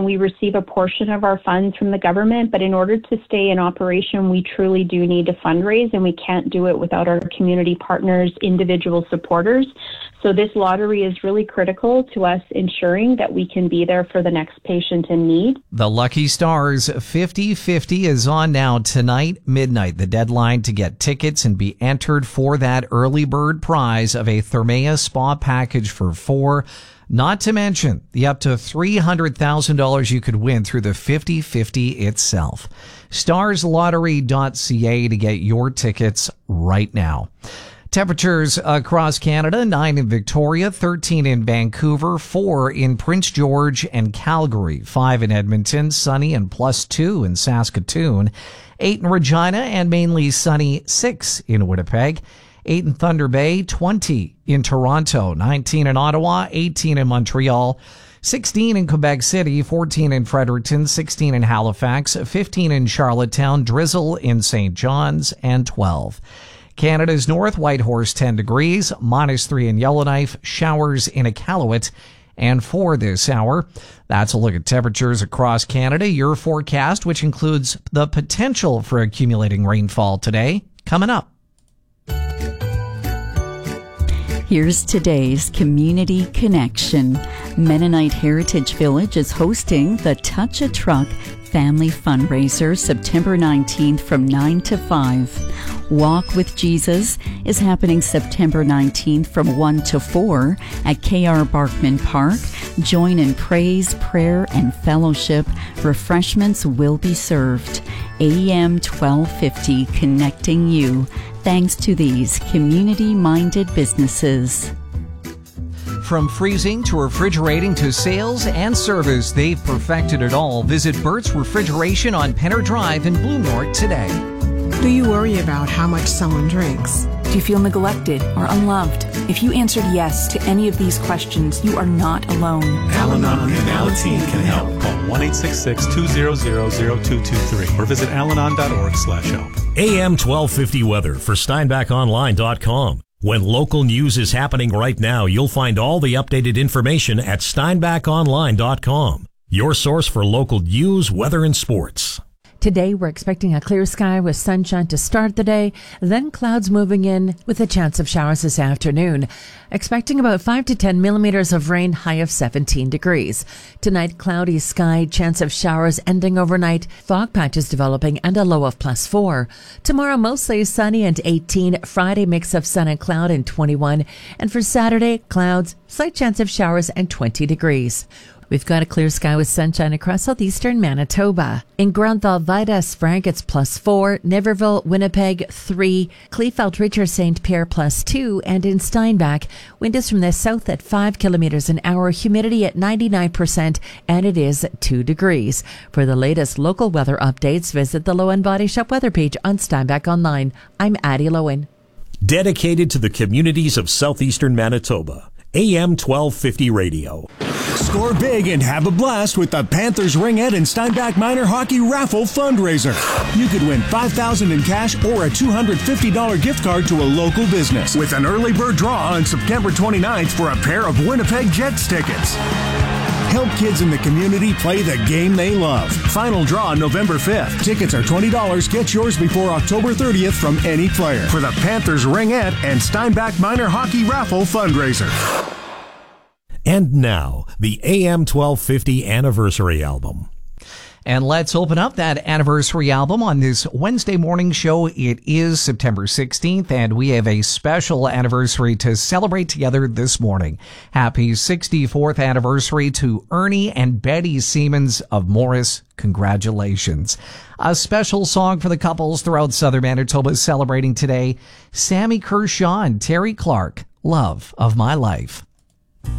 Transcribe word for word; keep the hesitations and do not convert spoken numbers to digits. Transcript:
we receive a portion of our funds from the government, but in order to stay in operation, we truly do need to fundraise, and we can't do it without our community partners, individual supporters. So this lottery is really critical to us ensuring that we can be there for the next patient in need. The Lucky Stars fifty fifty is on now tonight, midnight. The deadline to get tickets and be entered for that early bird prize of a Thermea spa package for four. Not to mention the up to three hundred thousand dollars you could win through the fifty fifty itself. stars lottery dot c a to get your tickets right now. Temperatures across Canada, nine in Victoria, thirteen in Vancouver, four in Prince George and Calgary, five in Edmonton, sunny and plus two in Saskatoon, eight in Regina and mainly sunny, six in Winnipeg, eight in Thunder Bay, twenty in Toronto, nineteen in Ottawa, eighteen in Montreal, sixteen in Quebec City, fourteen in Fredericton, sixteen in Halifax, fifteen in Charlottetown, drizzle in Saint John's, and twelve. Canada's north, Whitehorse ten degrees, minus three in Yellowknife, showers in Iqaluit, and four this hour. That's a look at temperatures across Canada. Your forecast, which includes the potential for accumulating rainfall today, coming up. Here's today's Community Connection. Mennonite Heritage Village is hosting the Touch a Truck Family Fundraiser September nineteenth from nine to five. Walk with Jesus is happening September nineteenth from one to four at K R Barkman Park. Join in praise, prayer, and fellowship. Refreshments will be served. A M twelve fifty, connecting you. Thanks to these community-minded businesses. From freezing to refrigerating to sales and service, they've perfected it all. Visit Burt's Refrigeration on Penner Drive in Blue North today. Do you worry about how much someone drinks? Do you feel neglected or unloved? If you answered yes to any of these questions, you are not alone. Al-Anon and Alateen can help. Call one eight six six, two zero zero, zero two two three or visit alanon dot org slash help. A M twelve fifty weather for steinbach online dot com. When local news is happening right now, you'll find all the updated information at steinbach online dot com. Your source for local news, weather, and sports. Today, we're expecting a clear sky with sunshine to start the day, then clouds moving in with a chance of showers this afternoon. Expecting about five to ten millimeters of rain, high of seventeen degrees. Tonight, cloudy sky, chance of showers ending overnight, fog patches developing, and a low of plus four. Tomorrow, mostly sunny and eighteen. Friday, mix of sun and cloud and twenty-one. And for Saturday, clouds, slight chance of showers and twenty degrees. We've got a clear sky with sunshine across southeastern Manitoba. In Grunthal, Vidas, Frank, it's plus four. Niverville, Winnipeg, three. Kleefeld, Richard, Saint Pierre, plus two. And in Steinbach, wind is from the south at five kilometers an hour, humidity at ninety-nine percent, and it is two degrees. For the latest local weather updates, visit the Lowen Body Shop weather page on Steinbach Online. I'm Addie Lowen. Dedicated to the communities of southeastern Manitoba. A M twelve fifty Radio. Score big and have a blast with the Panthers Ringette and Steinbach Minor Hockey Raffle Fundraiser. You could win five thousand dollars in cash or a two hundred fifty dollars gift card to a local business with an early bird draw on September twenty-ninth for a pair of Winnipeg Jets tickets. Help kids in the community play the game they love. Final draw November fifth. Tickets are twenty dollars. Get yours before October thirtieth from any player for the Panthers Ringette and Steinbach Minor Hockey Raffle Fundraiser. And now, the A M twelve fifty Anniversary Album. And let's open up that anniversary album on this Wednesday morning show. It is September sixteenth, and we have a special anniversary to celebrate together this morning. Happy sixty-fourth anniversary to Ernie and Betty Siemens of Morris. Congratulations. A special song for the couples throughout southern Manitoba celebrating today. Sammy Kershaw and Terry Clark, Love of My Life.